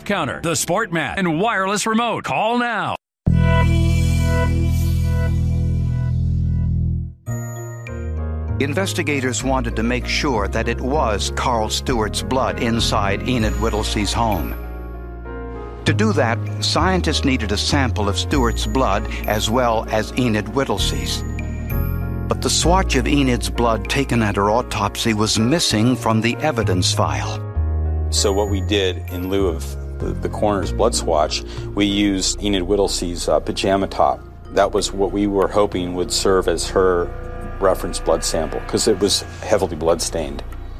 counter, the sport mat, and wireless remote. Call now. Investigators wanted to make sure that it was Carl Stewart's blood inside Enid Whittlesey's home. To do that, scientists needed a sample of Stewart's blood as well as Enid Whittlesey's. But the swatch of Enid's blood taken at her autopsy was missing from the evidence file. So what we did, in lieu of the coroner's blood swatch, we used Enid Whittlesey's pajama top. That was what we were hoping would serve as her reference blood sample, because it was heavily blood-stained.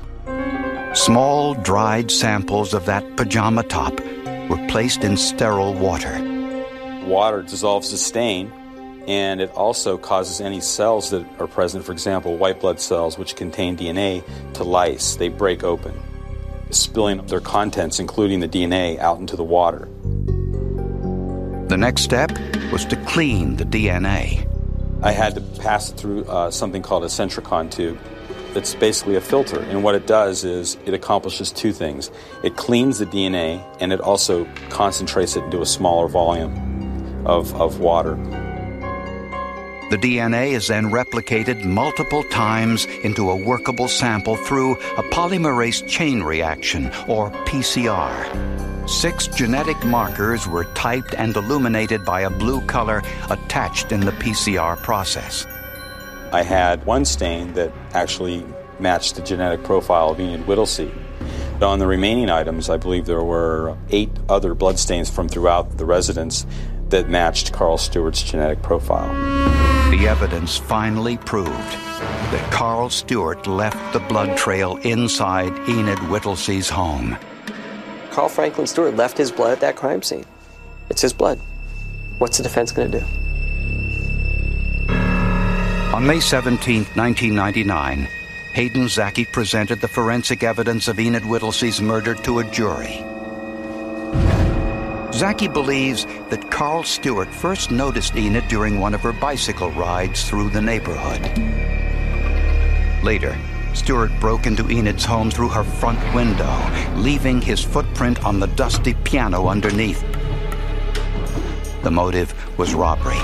Small, dried samples of that pajama top were placed in sterile water. Water dissolves the stain, and it also causes any cells that are present, for example, white blood cells, which contain DNA, to lyse. They break open, spilling their contents, including the DNA, out into the water. The next step was to clean the DNA. I had to pass it through something called a Centricon tube. It's basically a filter, and what it does is it accomplishes two things. It cleans the DNA, and it also concentrates it into a smaller volume of water. The DNA is then replicated multiple times into a workable sample through a polymerase chain reaction, or PCR. 6 genetic markers were typed and illuminated by a blue color attached in the PCR process. I had one stain that actually matched the genetic profile of Enid Whittlesey. But on the remaining items, I believe there were 8 other bloodstains from throughout the residence that matched Carl Stewart's genetic profile. The evidence finally proved that Carl Stewart left the blood trail inside Enid Whittlesey's home. Carl Franklin Stewart left his blood at that crime scene. It's his blood. What's the defense going to do? On May 17, 1999, Hayden Zaki presented the forensic evidence of Enid Whittlesey's murder to a jury. Zaki believes that Carl Stewart first noticed Enid during one of her bicycle rides through the neighborhood. Later, Stewart broke into Enid's home through her front window, leaving his footprint on the dusty piano underneath. The motive was robbery.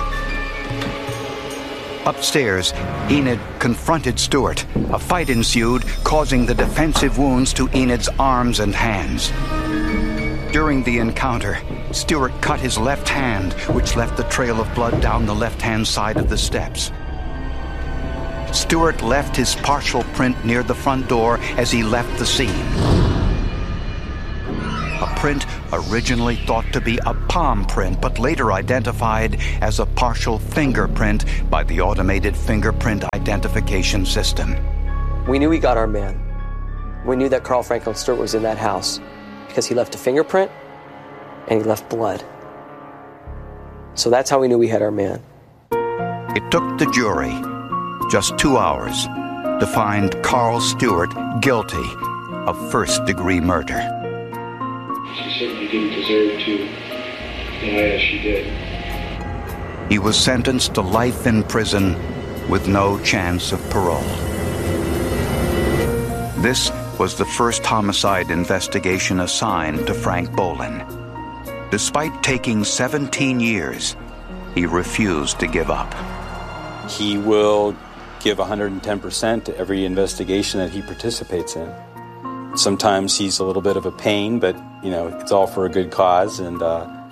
Upstairs, Enid confronted Stewart. A fight ensued, causing the defensive wounds to Enid's arms and hands. During the encounter, Stewart cut his left hand, which left the trail of blood down the left-hand side of the steps. Stewart left his partial print near the front door as he left the scene. A print originally thought to be a palm print, but later identified as a partial fingerprint by the automated fingerprint identification system. We knew we got our man. We knew that Carl Franklin Stewart was in that house because he left a fingerprint and he left blood. So that's how we knew we had our man. It took the jury just 2 hours to find Carl Stewart guilty of first-degree murder. She certainly didn't deserve to die as she did. He was sentenced to life in prison with no chance of parole. This was the first homicide investigation assigned to Frank Bolin. Despite taking 17 years, he refused to give up. He will give 110% to every investigation that he participates in. Sometimes he's a little bit of a pain, but it's all for a good cause, and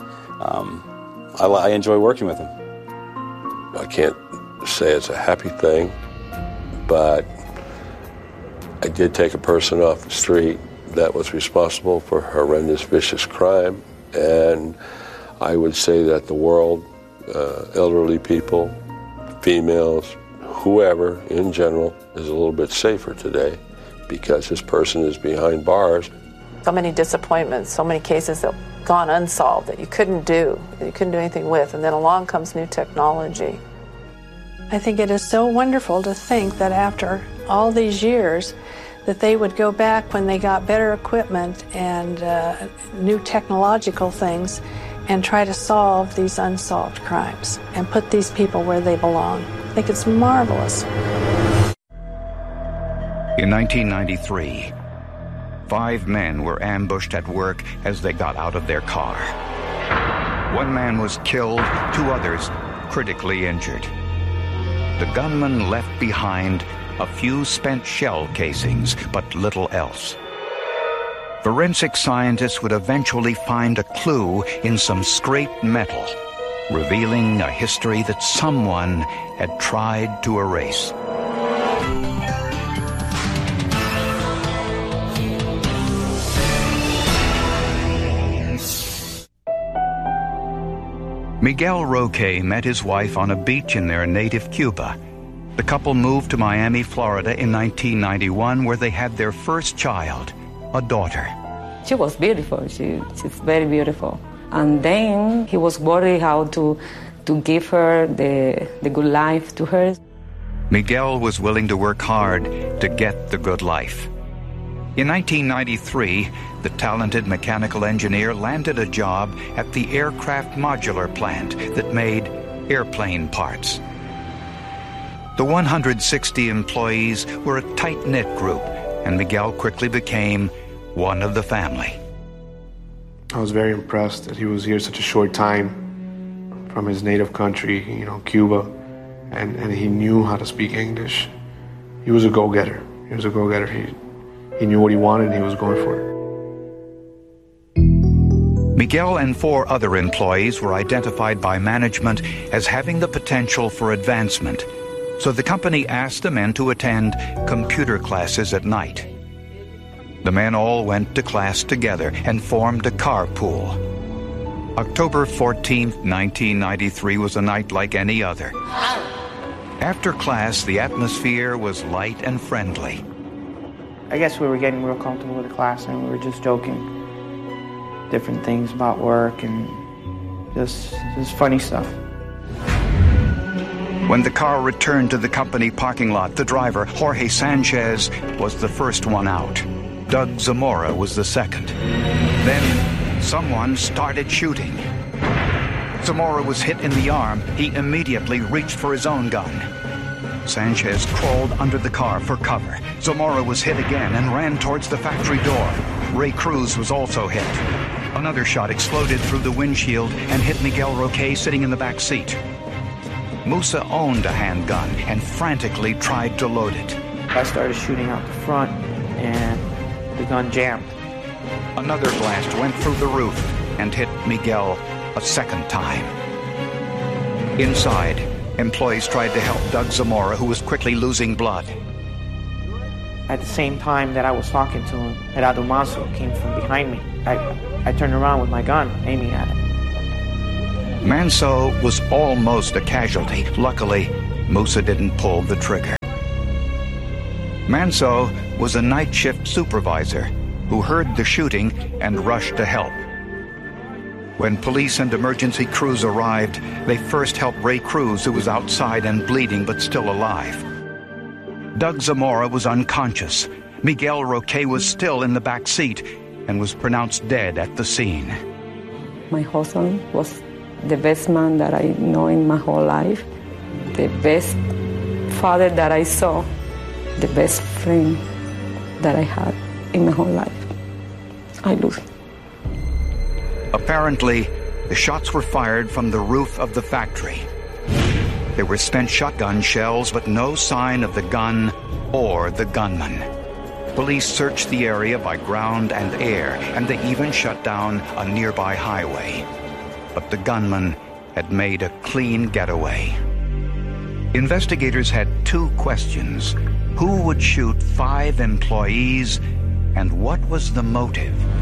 I enjoy working with him. I can't say it's a happy thing, but I did take a person off the street that was responsible for horrendous, vicious crime, and I would say that the world, elderly people, females, whoever in general, is a little bit safer today because this person is behind bars. So many disappointments, so many cases that have gone unsolved that you couldn't do anything with, and then along comes new technology. I think it is so wonderful to think that after all these years that they would go back when they got better equipment and new technological things and try to solve these unsolved crimes and put these people where they belong. I think it's marvelous. In 1993, 5 men were ambushed at work as they got out of their car. 1 man was killed, 2 others critically injured. The gunman left behind a few spent shell casings, but little else. Forensic scientists would eventually find a clue in some scraped metal, revealing a history that someone had tried to erase. Miguel Roque met his wife on a beach in their native Cuba. The couple moved to Miami, Florida in 1991, where they had their first child, a daughter. She was beautiful. She's very beautiful. And then he was worried how to give her the good life to her. Miguel was willing to work hard to get the good life. In 1993, the talented mechanical engineer landed a job at the aircraft modular plant that made airplane parts. The 160 employees were a tight-knit group, and Miguel quickly became one of the family. I was very impressed that he was here such a short time from his native country, Cuba, and he knew how to speak English. He was a go-getter. He knew what he wanted and he was going for it. Miguel and 4 other employees were identified by management as having the potential for advancement, so the company asked the men to attend computer classes at night. The men all went to class together and formed a carpool. October 14th, 1993 was a night like any other. After class, the atmosphere was light and friendly. I guess we were getting real comfortable with the class and we were just joking. Different things about work and just funny stuff. When the car returned to the company parking lot, the driver, Jorge Sanchez, was the first one out. Doug Zamora was the second. Then someone started shooting. Zamora was hit in the arm. He immediately reached for his own gun. Sanchez crawled under the car for cover. Zamora was hit again and ran towards the factory door. Ray Cruz was also hit. Another shot exploded through the windshield and hit Miguel Roque sitting in the back seat. Musa owned a handgun and frantically tried to load it. I started shooting out the front and the gun jammed. Another blast went through the roof and hit Miguel a second time. Inside, employees tried to help Doug Zamora, who was quickly losing blood. At the same time that I was talking to him, Gerardo Mazo came from behind me. I turned around with my gun, aiming at him. Manso was almost a casualty. Luckily, Musa didn't pull the trigger. Manso was a night shift supervisor who heard the shooting and rushed to help. When police and emergency crews arrived, they first helped Ray Cruz, who was outside and bleeding but still alive. Doug Zamora was unconscious. Miguel Roque was still in the back seat and was pronounced dead at the scene. My husband was the best man that I know in my whole life, the best father that I saw, the best friend that I had in my whole life. I lose him. Apparently, the shots were fired from the roof of the factory. There were spent shotgun shells, but no sign of the gun or the gunman. Police searched the area by ground and air, and they even shut down a nearby highway. But the gunman had made a clean getaway. Investigators had 2 questions. Who would shoot 5 employees, and what was the motive?